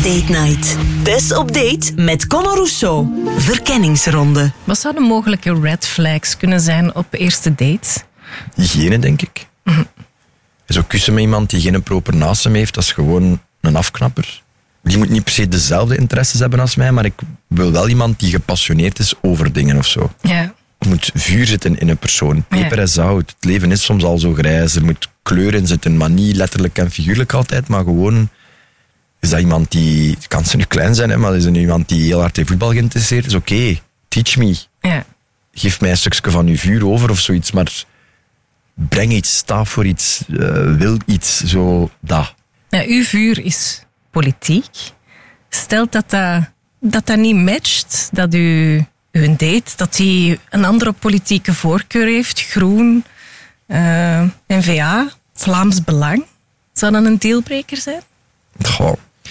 Date Night. Tess op date met Conor Rousseau. Verkenningsronde. Wat zouden mogelijke red flags kunnen zijn op eerste dates? Hygiëne, denk ik. Zo kussen met iemand die geen proper naast hem heeft, dat is gewoon een afknapper. Die moet niet per se dezelfde interesses hebben als mij, maar ik wil wel iemand die gepassioneerd is over dingen of zo. Ja. Er moet vuur zitten in een persoon. Peper en zout. Het leven is soms al zo grijs. Er moet kleur in zitten, maar niet letterlijk en figuurlijk altijd, maar gewoon... Is dat iemand die... Het kan ze nu klein zijn, hè, maar is er iemand die heel hard in voetbal geïnteresseerd is? Oké, teach me. Ja. Geef mij een stukje van uw vuur over of zoiets, maar breng iets, sta voor iets, wil iets, zo, dat. Ja, uw vuur is politiek. Stelt dat niet matcht, dat uw date, dat hij een andere politieke voorkeur heeft, Groen, N-VA, Vlaams Belang. Zou dat een dealbreaker zijn? Goh.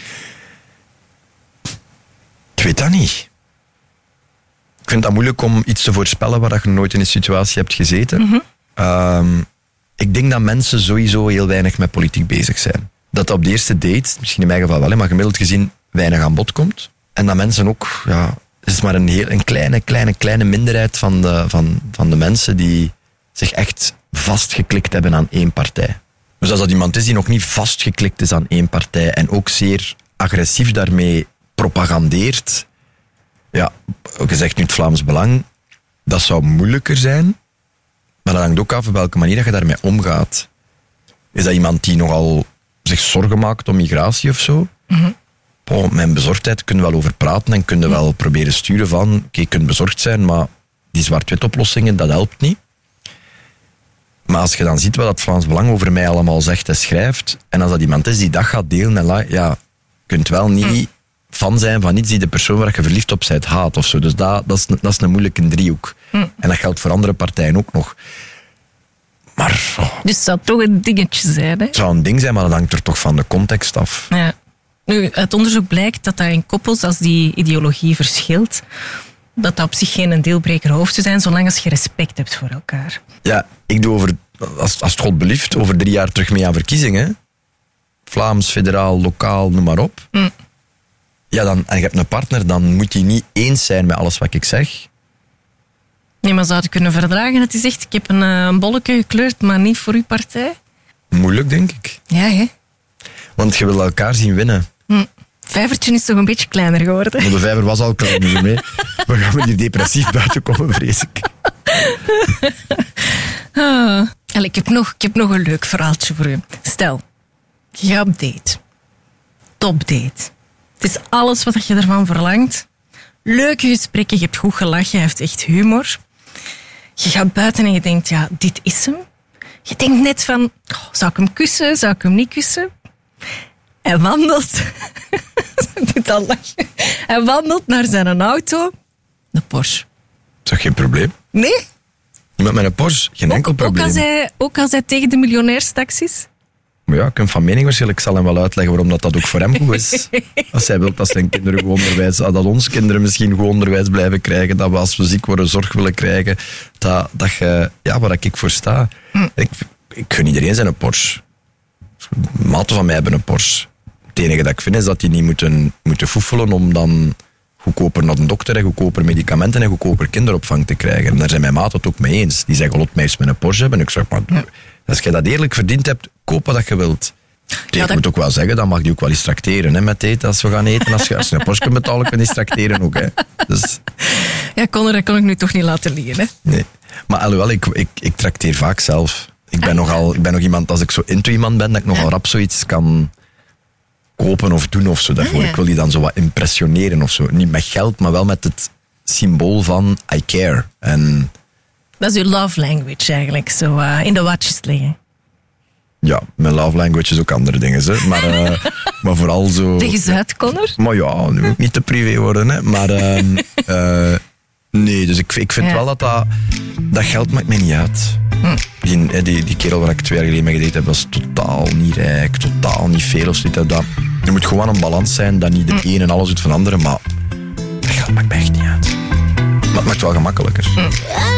Ik weet dat niet. Ik vind dat moeilijk om iets te voorspellen waar je nooit in een situatie hebt gezeten. Ik denk dat mensen sowieso heel weinig met politiek bezig zijn. Dat op de eerste date, misschien in mijn geval wel, maar gemiddeld gezien weinig aan bod komt. En dat mensen ook, ja, het is maar een kleine minderheid van de mensen die zich echt vastgeklikt hebben aan één partij. Dus als dat iemand is die nog niet vastgeklikt is aan één partij en ook zeer agressief daarmee propagandeert, ja, ook gezegd nu het Vlaams Belang, dat zou moeilijker zijn, maar dat hangt ook af op welke manier dat je daarmee omgaat. Is dat iemand die nogal zich zorgen maakt om migratie of zo? Mijn bezorgdheid kun je wel over praten en kun je wel proberen sturen van, oké, je kunt bezorgd zijn, maar die zwart-wit oplossingen, dat helpt niet. Maar als je dan ziet wat het Vlaams Belang over mij allemaal zegt en schrijft, en als dat iemand is die dat gaat delen, en ja, je kunt wel niet fan zijn van iets die de persoon waar je verliefd op bent haat of zo. Dus dat is een moeilijke driehoek. En dat geldt voor andere partijen ook nog. Maar... Dus het zou toch een dingetje zijn, hè? Het zou een ding zijn, maar dat hangt er toch van de context af. Ja. Nu, uit onderzoek blijkt dat in koppels, als die ideologie verschilt, dat op zich geen dealbreaker hoeft te zijn, zolang als je respect hebt voor elkaar. Ja, ik doe als het God belieft, over 3 jaar terug mee aan verkiezingen. Vlaams, federaal, lokaal, noem maar op. Ja, en je hebt een partner, dan moet hij niet eens zijn met alles wat ik zeg. Nee, maar zou je kunnen verdragen dat hij zegt, ik heb een bolletje gekleurd, maar niet voor uw partij? Moeilijk, denk ik. Ja, hè? Want je wil elkaar zien winnen. Vijvertje is toch een beetje kleiner geworden? Maar de vijver was al klein, dus mee. We gaan hier depressief buiten komen, vrees ik. Ik heb nog een leuk verhaaltje voor u. Stel, je gaat op date. Topdate. Het is alles wat je ervan verlangt. Leuke gesprekken, je hebt goed gelachen, je hebt echt humor. Je gaat buiten en je denkt, ja, dit is hem. Je denkt net van, zou ik hem kussen, zou ik hem niet kussen? Hij wandelt... Dit al lachen. Hij wandelt naar zijn auto. De Porsche. Is dat geen probleem? Nee? Iemand met een Porsche, geen enkel probleem. Ook als hij tegen de miljonairstax is? Maar ja, ik ben van mening waarschijnlijk. Ik zal hem wel uitleggen waarom dat ook voor hem goed is. Als hij wil dat zijn kinderen goed onderwijs... Dat onze kinderen misschien goed onderwijs blijven krijgen. Dat we als we ziek worden zorg willen krijgen. Dat je... Ja, waar ik voor sta. Ik gun iedereen zijn een Porsche. Maten van mij hebben een Porsche. Het enige dat ik vind is dat die niet moeten foefelen om dan goedkoper naar de dokter en goedkoper medicamenten en goedkoper kinderopvang te krijgen. En daar zijn mijn maten het ook mee eens. Die zeggen, lot mij eens met een Porsche hebben. En ik zeg, maar als je dat eerlijk verdiend hebt, koop wat je wilt. Ik moet ook wel zeggen, dan mag die ook wel eens trakteren, hè, met eten als we gaan eten. Als je een Porsche kunt betalen, kun je eens trakteren ook. Hè. Dus... Ja, Conor, dat kon ik nu toch niet laten liggen. Hè? Nee. Maar alhoewel, ik trakteer vaak zelf. Ik ben nog iemand, als ik zo into iemand ben, dat ik nogal rap zoiets kan kopen of doen of zo daarvoor. Ik wil die dan zo wat impressioneren of zo. Niet met geld, maar wel met het symbool van I care. En... Dat is uw love language eigenlijk, zo in de watjes liggen. Ja, mijn love language is ook andere dingen, hè. Maar vooral zo... Leg eens uit, Conor. Maar ja, nu moet niet te privé worden, hè. Maar nee, dus ik vind wel dat geld maakt mij niet uit. Die kerel waar ik 2 jaar geleden mee gedate heb, was totaal niet rijk, totaal niet veel of zoiets. Er moet gewoon een balans zijn, dat niet de een en alles doet van de andere, maar dat geld maakt mij echt niet uit. Maar het maakt het wel gemakkelijker.